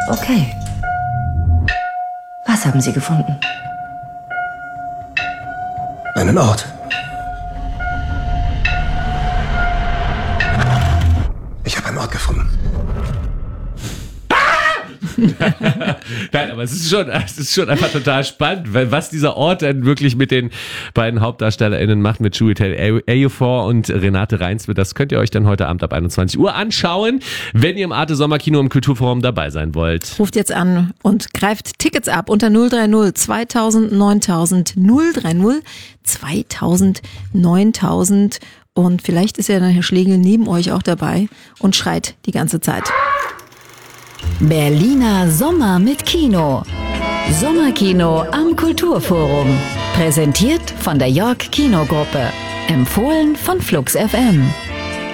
Okay. Was haben Sie gefunden? Einen Ort. Ich habe einen Ort gefunden. Nein, aber es ist schon einfach total spannend, was dieser Ort dann wirklich mit den beiden HauptdarstellerInnen macht, mit Chiwetel Ejiofor und Renate Reinsve. Das könnt ihr euch dann heute Abend ab 21 Uhr anschauen, wenn ihr im Arte Sommerkino im Kulturforum dabei sein wollt. Ruft jetzt an und greift Tickets ab unter 030 2000 9000 030 2000 9000 und vielleicht ist ja dann Herr Schlegel neben euch auch dabei und schreit die ganze Zeit. Berliner Sommer mit Kino. Sommerkino am Kulturforum. Präsentiert von der York Kinogruppe. Empfohlen von Flux FM.